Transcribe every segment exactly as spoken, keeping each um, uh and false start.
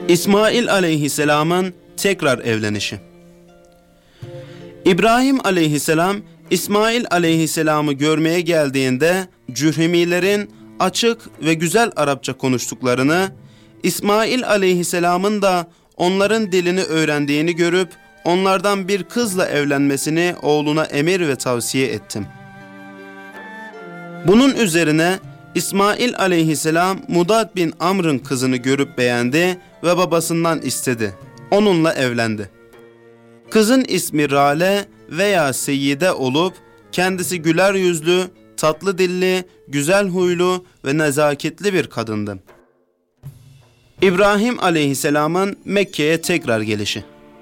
İsmail aleyhisselamın tekrar evlenişi. İbrahim aleyhisselam İsmail aleyhisselamı görmeye geldiğinde Cürhemilerin açık ve güzel Arapça konuştuklarını, İsmail aleyhisselamın da onların dilini öğrendiğini görüp onlardan bir kızla evlenmesini oğluna emir ve tavsiye ettim. Bunun üzerine İsmail aleyhisselam Mudad bin Amr'ın kızını görüp beğendi ve babasından istedi. Onunla evlendi. Kızın ismi Rale veya Seyyide olup kendisi güler yüzlü, tatlı dilli, güzel huylu ve nezaketli bir kadındı. İbrahim aleyhisselamın Mekke'ye tekrar gelişi.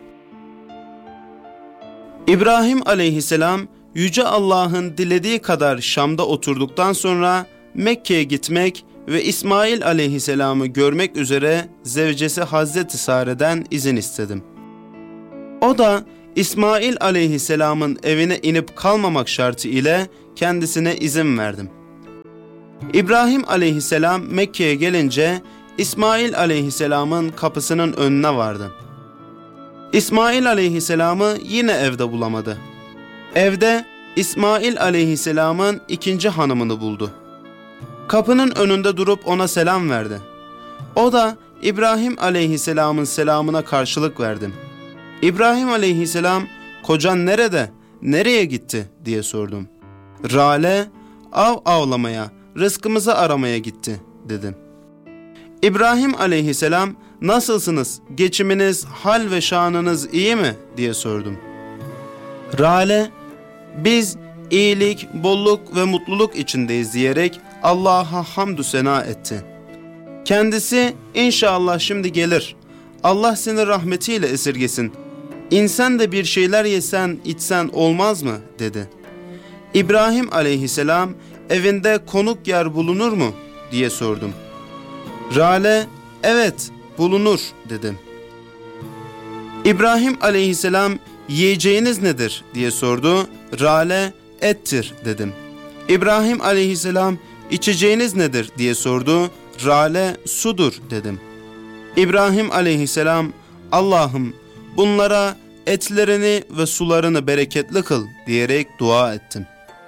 İbrahim aleyhisselam Yüce Allah'ın dilediği kadar Şam'da oturduktan sonra Mekke'ye gitmek ve İsmail aleyhisselamı görmek üzere zevcesi Hazreti Sare'den izin istedim. O da İsmail aleyhisselamın evine inip kalmamak şartı ile kendisine izin verdim. İbrahim aleyhisselam Mekke'ye gelince İsmail aleyhisselamın kapısının önüne vardı. İsmail aleyhisselamı yine evde bulamadı. Evde İsmail aleyhisselamın ikinci hanımını buldu. Kapının önünde durup ona selam verdi. O da İbrahim aleyhisselamın selamına karşılık verdi. İbrahim aleyhisselam, "Kocan nerede, nereye gitti?" diye sordum. "Rale, av avlamaya, rızkımızı aramaya gitti," dedim. İbrahim aleyhisselam, "Nasılsınız, geçiminiz, hal ve şanınız iyi mi?" diye sordum. Rale, "Biz iyilik, bolluk ve mutluluk içindeyiz," diyerek Allah'a hamdü sena etti. Kendisi, "İnşallah şimdi gelir. Allah seni rahmetiyle esirgesin. İnsan da bir şeyler yesen, içsen olmaz mı?" dedi. İbrahim aleyhisselam, "Evinde konuk yer bulunur mu?" diye sordum. Rale, "Evet, bulunur," dedim. İbrahim aleyhisselam, "Yiyeceğiniz nedir?" diye sordu. Rale, "Ettir," dedim. İbrahim aleyhisselam, "İçeceğiniz nedir?" diye sordu. Rale, "Sudur," dedim. İbrahim aleyhisselam, "Allah'ım bunlara etlerini ve sularını bereketli kıl," diyerek dua ettim.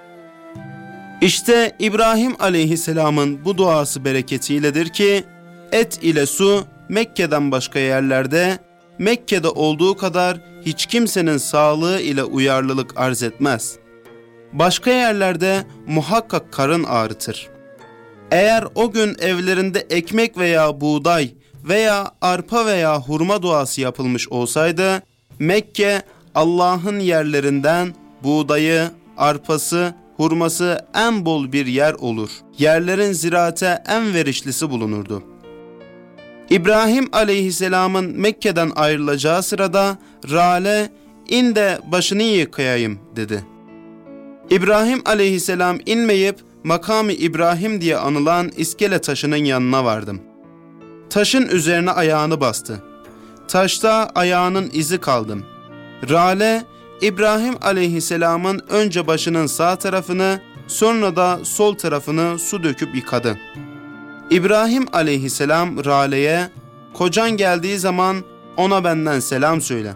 İşte İbrahim aleyhisselamın bu duası bereketiyledir ki et ile su Mekke'den başka yerlerde Mekke'de olduğu kadar hiç kimsenin sağlığı ile uyarlılık arz etmez. Başka yerlerde muhakkak karın ağrıtır. Eğer o gün evlerinde ekmek veya buğday veya arpa veya hurma duası yapılmış olsaydı, Mekke Allah'ın yerlerinden buğdayı, arpası, hurması en bol bir yer olur. Yerlerin ziraate en verişlisi bulunurdu. İbrahim aleyhisselamın Mekke'den ayrılacağı sırada Rale, "İn de başını yıkayayım," dedi. İbrahim aleyhisselam inmeyip Makam-ı İbrahim diye anılan iskele taşının yanına vardım. Taşın üzerine ayağını bastı. Taşta ayağının izi kaldım. Rale, İbrahim aleyhisselamın önce başının sağ tarafını, sonra da sol tarafını su döküp yıkadı. İbrahim aleyhisselam Rale'ye, "Kocan geldiği zaman ona benden selam söyle.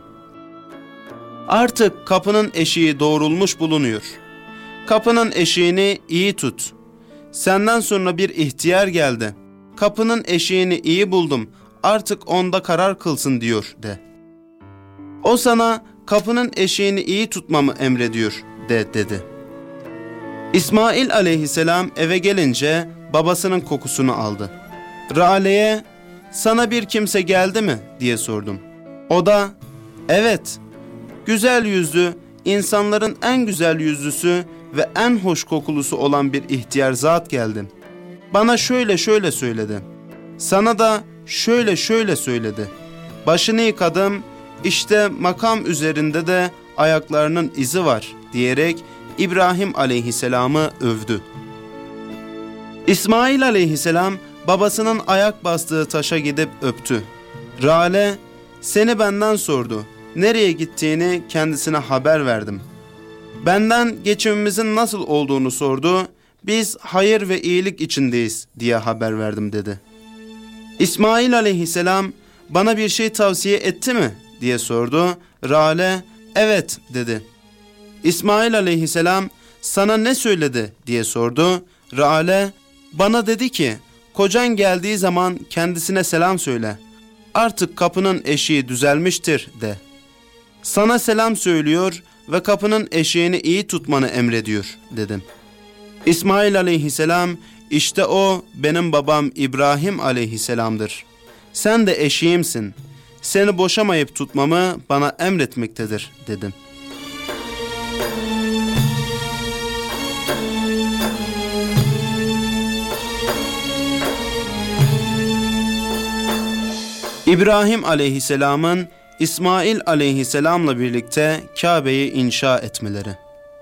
Artık kapının eşiği doğrulmuş bulunuyor. Kapının eşiğini iyi tut. Senden sonra bir ihtiyar geldi. Kapının eşiğini iyi buldum. Artık onda karar kılsın," diyor de. "O sana kapının eşiğini iyi tutmamı emrediyor," de dedi. İsmail aleyhisselam eve gelince babasının kokusunu aldı. Rale'ye, "Sana bir kimse geldi mi?" diye sordum. O da, "Evet, güzel yüzlü, insanların en güzel yüzlüsü ve en hoş kokulusu olan bir ihtiyar zat geldi. Bana şöyle şöyle söyledi. Sana da şöyle şöyle söyledi. Başını yıkadım, işte makam üzerinde de ayaklarının izi var," diyerek İbrahim aleyhisselamı övdü. İsmail aleyhisselam babasının ayak bastığı taşa gidip öptü. Rale, "Seni benden sordu. Nereye gittiğini kendisine haber verdim. Benden geçimimizin nasıl olduğunu sordu. Biz hayır ve iyilik içindeyiz diye haber verdim," dedi. İsmail aleyhisselam, bana bir şey tavsiye etti mi diye sordu. Rale, evet dedi. İsmail aleyhisselam, sana ne söyledi diye sordu. Rale, bana dedi ki, kocan geldiği zaman kendisine selam söyle. Artık kapının eşiği düzelmiştir de. Sana selam söylüyor ve kapının eşiğini iyi tutmanı emrediyor dedim. İsmail aleyhisselam, işte o benim babam İbrahim aleyhisselamdır. Sen de eşiğimsin. Seni boşamayıp tutmamı bana emretmektedir dedim. İbrahim aleyhisselamın İsmail aleyhisselamla birlikte Kabe'yi inşa etmeleri.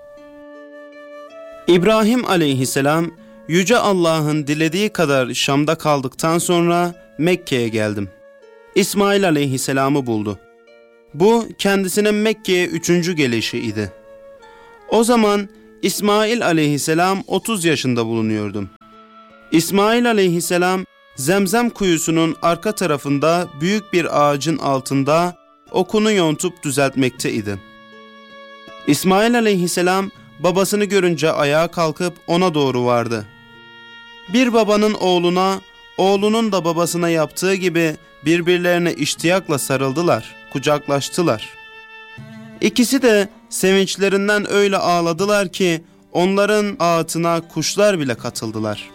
İbrahim aleyhisselam, Yüce Allah'ın dilediği kadar Şam'da kaldıktan sonra Mekke'ye geldim. İsmail aleyhisselamı buldu. Bu kendisine Mekke'ye üçüncü gelişi idi. O zaman İsmail aleyhisselam otuz yaşında bulunuyordu. İsmail aleyhisselam Zemzem kuyusunun arka tarafında büyük bir ağacın altında okunu yontup düzeltmekteydi. İsmail aleyhisselam babasını görünce ayağa kalkıp ona doğru vardı. Bir babanın oğluna, oğlunun da babasına yaptığı gibi birbirlerine iştiyakla sarıldılar, kucaklaştılar. İkisi de sevinçlerinden öyle ağladılar ki onların ağıtına kuşlar bile katıldılar.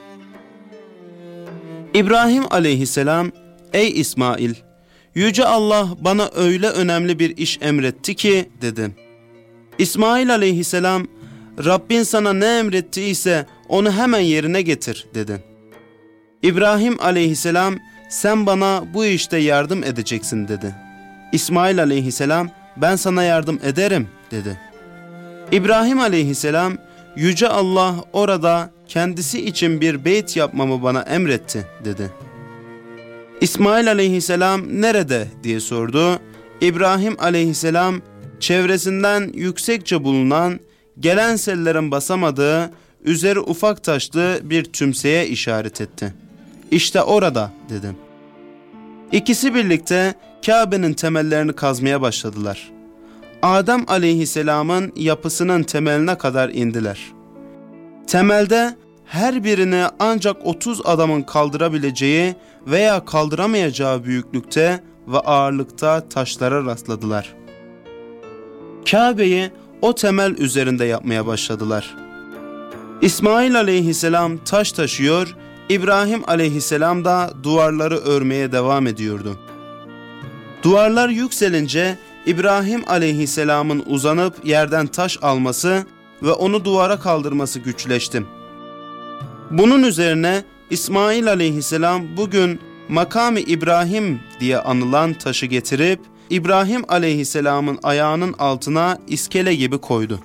İbrahim aleyhisselam, ey İsmail, Yüce Allah bana öyle önemli bir iş emretti ki dedi. İsmail aleyhisselam, Rabbin sana ne emrettiyse onu hemen yerine getir dedi. İbrahim aleyhisselam, sen bana bu işte yardım edeceksin dedi. İsmail aleyhisselam, ben sana yardım ederim dedi. İbrahim aleyhisselam, Yüce Allah orada kendisi için bir beyt yapmamı bana emretti dedi. İsmail aleyhisselam nerede diye sordu. İbrahim aleyhisselam çevresinden yüksekçe bulunan, gelen sellerin basamadığı, üzeri ufak taşlı bir tümseye işaret etti. İşte orada dedim. İkisi birlikte Kabe'nin temellerini kazmaya başladılar. Adem aleyhisselamın yapısının temeline kadar indiler. Temelde her birini ancak otuz adamın kaldırabileceği veya kaldıramayacağı büyüklükte ve ağırlıkta taşlara rastladılar. Kabe'yi o temel üzerinde yapmaya başladılar. İsmail aleyhisselam taş taşıyor, İbrahim aleyhisselam da duvarları örmeye devam ediyordu. Duvarlar yükselince İbrahim aleyhisselamın uzanıp yerden taş alması ve onu duvara kaldırması güçleşti. Bunun üzerine İsmail aleyhisselam bugün Makam-ı İbrahim diye anılan taşı getirip İbrahim aleyhisselamın ayağının altına iskele gibi koydu.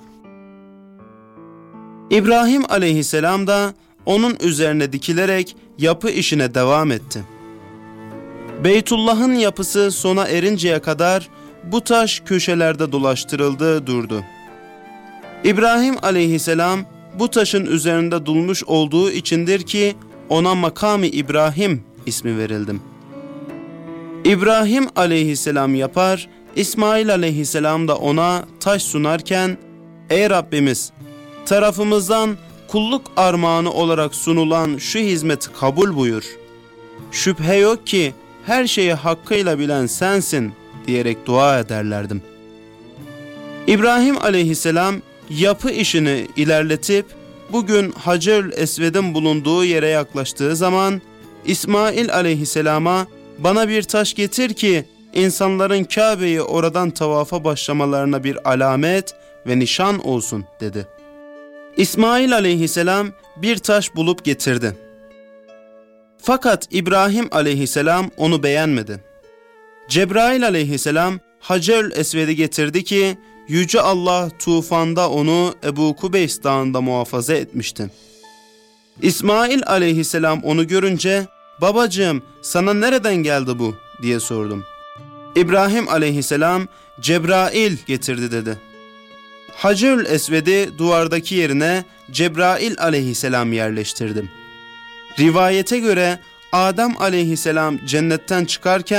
İbrahim aleyhisselam da onun üzerine dikilerek yapı işine devam etti. Beytullah'ın yapısı sona erinceye kadar bu taş köşelerde dolaştırıldı durdu. İbrahim aleyhisselam bu taşın üzerinde durmuş olduğu içindir ki ona Makam-ı İbrahim ismi verildi. İbrahim aleyhisselam yapar, İsmail aleyhisselam da ona taş sunarken, ey Rabbimiz, tarafımızdan kulluk armağanı olarak sunulan şu hizmeti kabul buyur. Şüphe yok ki her şeyi hakkıyla bilen sensin diyerek dua ederlerdim. İbrahim aleyhisselam yapı işini ilerletip bugün Hacer-ül Esved'in bulunduğu yere yaklaştığı zaman İsmail aleyhisselama bana bir taş getir ki insanların Kabe'yi oradan tavafa başlamalarına bir alamet ve nişan olsun dedi. İsmail aleyhisselam bir taş bulup getirdi. Fakat İbrahim aleyhisselam onu beğenmedi. Cebrail aleyhisselam Hacer-ül Esved'i getirdi ki Yüce Allah tufanda onu Ebu Kubeys Dağı'nda muhafaza etmişti. İsmail aleyhisselam onu görünce babacığım sana nereden geldi bu diye sordum. İbrahim aleyhisselam Cebrail getirdi dedi. Hacer-ül Esved'i duvardaki yerine Cebrail aleyhisselam yerleştirdim. Rivayete göre Adem aleyhisselam cennetten çıkarken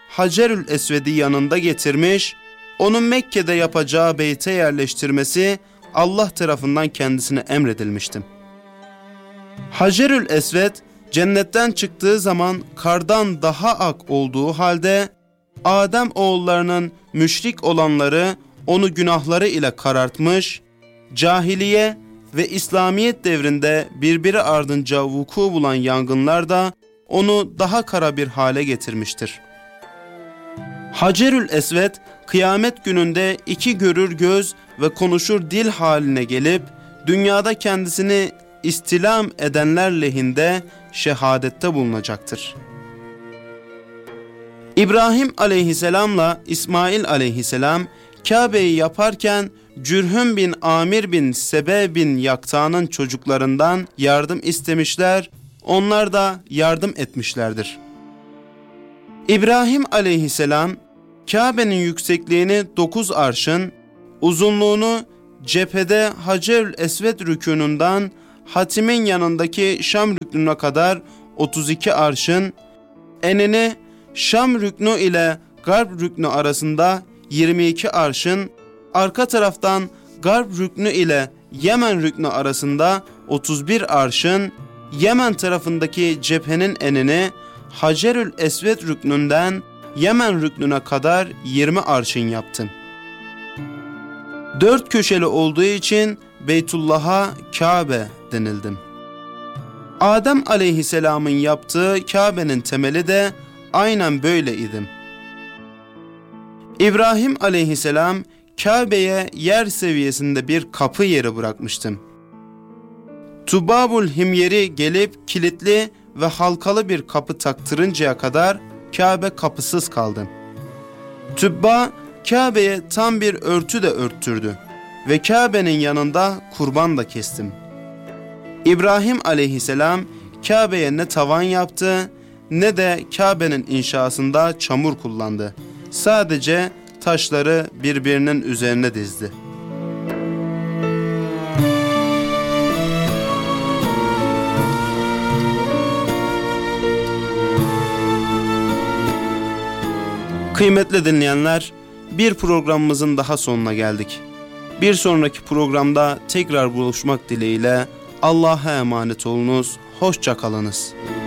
Hacerül Esved'i yanında getirmiş, onun Mekke'de yapacağı beyte yerleştirmesi Allah tarafından kendisine emredilmişti. Hacerül Esved cennetten çıktığı zaman kardan daha ak olduğu halde Adem oğullarının müşrik olanları onu günahları ile karartmış, cahiliye ve İslamiyet devrinde birbiri ardınca vuku bulan yangınlar da onu daha kara bir hale getirmiştir. Hacerül Esved kıyamet gününde iki görür göz ve konuşur dil haline gelip dünyada kendisini istilam edenler lehinde şehadette bulunacaktır. İbrahim aleyhisselamla İsmail aleyhisselam Kabe'yi yaparken Cürhüm bin Amir bin Sebe bin Yakta'nın çocuklarından yardım istemişler, onlar da yardım etmişlerdir. İbrahim aleyhisselam Kabe'nin yüksekliğini dokuz arşın, uzunluğunu cephede Hacerül Esved rükûnundan hatimin yanındaki Şam rüknüne kadar otuz iki arşın, enini Şam rüknü ile Garp rüknü arasında yirmi iki arşın, arka taraftan Garp rüknü ile Yemen rüknü arasında otuz bir arşın, Yemen tarafındaki cephenin enini Hacerül Esved rüknünden Yemen rüknüne kadar yirmi arşın yaptı. Dört köşeli olduğu için Beytullah'a Kabe denildi. Adem aleyhisselamın yaptığı Kabe'nin temeli de aynen böyle idi. İbrahim aleyhisselam Kabe'ye yer seviyesinde bir kapı yeri bırakmıştı. Tubabul Himyeri gelip kilitli ve halkalı bir kapı taktırıncaya kadar Kabe kapısız kaldı. Tübba Kabe'ye tam bir örtü de örttürdü ve Kabe'nin yanında kurban da kestim. İbrahim aleyhisselam Kabe'ye ne tavan yaptı ne de Kabe'nin inşasında çamur kullandı. Sadece taşları birbirinin üzerine dizdi. Kıymetli dinleyenler, bir programımızın daha sonuna geldik. Bir sonraki programda tekrar buluşmak dileğiyle Allah'a emanet olunuz, hoşça kalınız.